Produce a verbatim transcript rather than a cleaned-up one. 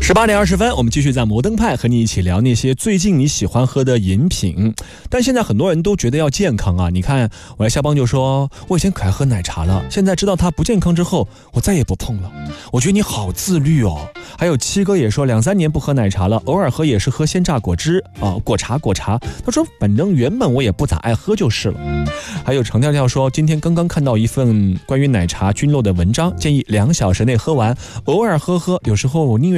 十八点二十分，我们继续在摩登派和你一起聊那些最近你喜欢喝的饮品。但现在很多人都觉得要健康啊，你看我来肖邦就说，我以前可爱喝奶茶了，现在知道它不健康之后，我再也不碰了。我觉得你好自律哦。还有七哥也说，两三年不喝奶茶了，偶尔喝也是喝鲜榨果汁啊，果茶果茶。他说反正原本我也不咋爱喝就是了。还有程跳跳说，今天刚刚看到一份关于奶茶菌落的文章，建议两小时内喝完，偶尔喝喝，有时候宁愿